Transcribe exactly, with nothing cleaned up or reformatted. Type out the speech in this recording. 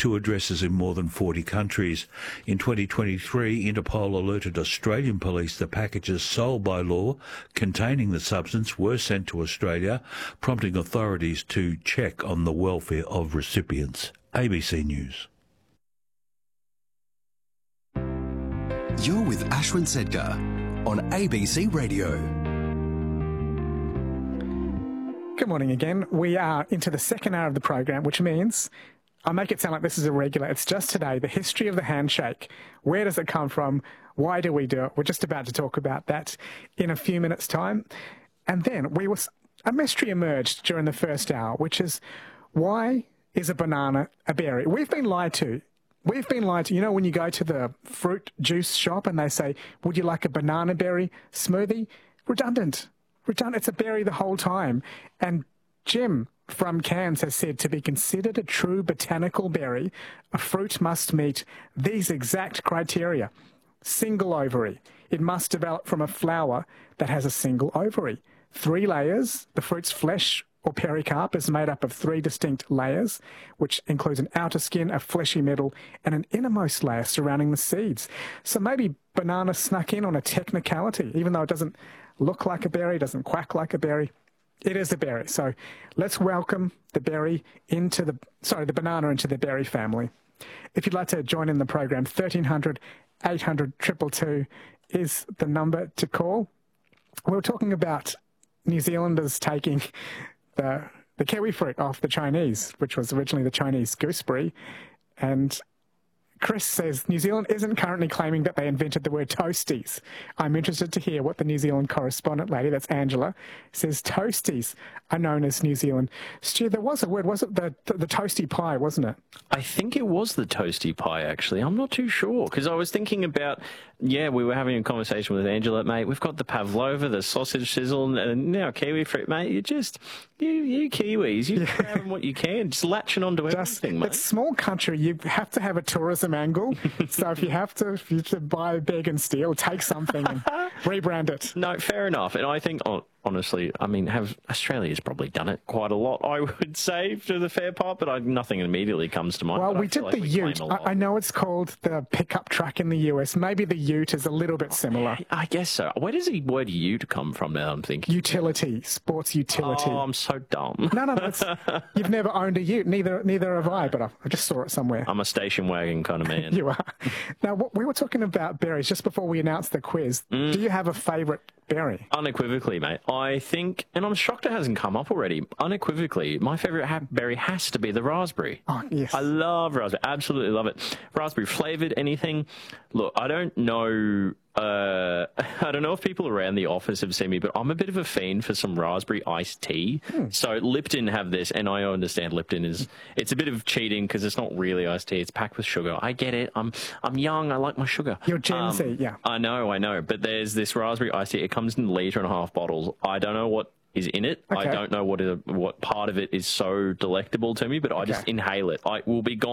two addresses in more than forty countries. In twenty twenty-three, Interpol alerted Australian police that packages sold by Law containing the substance were sent to Australia, prompting authorities to check on the welfare of recipients. A B C News. You're with Ashwin Sedgar on A B C Radio. Good morning again. We are into the second hour of the program, which means I make it sound like this is irregular. It's just today, the history of the handshake. Where does it come from? Why do we do it? We're just about to talk about that in a few minutes' time. And then we was a mystery emerged during the first hour, which is, why is a banana a berry? We've been lied to. We've been lied to. You know, when you go to the fruit juice shop and they say, would you like a banana berry smoothie? Redundant. Redundant. It's a berry the whole time. And Jim from Cairns has said, to be considered a true botanical berry, a fruit must meet these exact criteria. Single ovary. It must develop from a flower that has a single ovary. Three layers. The fruit's flesh or pericarp is made up of three distinct layers, which includes an outer skin, a fleshy middle, and an innermost layer surrounding the seeds. So maybe banana snuck in on a technicality, even though it doesn't look like a berry, doesn't quack like a berry. It is a berry. So let's welcome the berry into the, sorry, the banana into the berry family. If you'd like to join in the program, thirteen hundred, eight hundred, two two two is the number to call. We were talking about New Zealanders taking the, the kiwi fruit off the Chinese, which was originally the Chinese gooseberry. And Chris says New Zealand isn't currently claiming that they invented the word toasties. I'm interested to hear what the New Zealand correspondent lady, that's Angela, says toasties are known as New Zealand. Stu, there was a word, was it the, the, the toasty pie, wasn't it? I think it was the toasty pie, actually. I'm not too sure, because I was thinking about, yeah, we were having a conversation with Angela, mate. We've got the pavlova, the sausage sizzle, and now kiwi fruit, mate. You just, you, you Kiwis, you're grabbing what you can, just latching onto just, everything, mate. It's small country. You have to have a tourism angle. So if you have to, if you have to buy beg and steal, take something and rebrand it. No, fair enough. And I think, honestly, I mean, have Australia's probably done it quite a lot, I would say, to the fair part, but I, nothing immediately comes to mind. Well, we I did like the we Ute. claim a I, lot. I know it's called the pickup truck in the U S. Maybe the Ute is a little bit similar. I guess so. Where does the word ute come from now, I'm thinking? Utility, sports utility. Oh, I'm so dumb. No, no, that's, you've never owned a Ute. Neither, neither have I, but I, I just saw it somewhere. I'm a station wagon kind of man. You are. Now, what, we were talking about berries just before we announced the quiz. Mm. Do you have a favourite berry? Unequivocally, mate. I think, and I'm shocked it hasn't come up already, unequivocally, my favourite ha berry has to be the raspberry. Oh, yes. I love raspberry. Absolutely love it. Raspberry flavoured, anything. Look, I don't know... Uh, I don't know if people around the office have seen me, but I'm a bit of a fiend for some raspberry iced tea. Hmm. So Lipton have this, and I understand Lipton is, it's a bit of cheating because it's not really iced tea. It's packed with sugar. I get it. I'm I'm young. I like my sugar. You're Gen um, Z, yeah. I know, I know. But there's this raspberry iced tea. It comes in litre and a half bottles. I don't know what is in it. Okay. I don't know what, is, what part of it is so delectable to me, but I okay. just inhale it. I will be gone.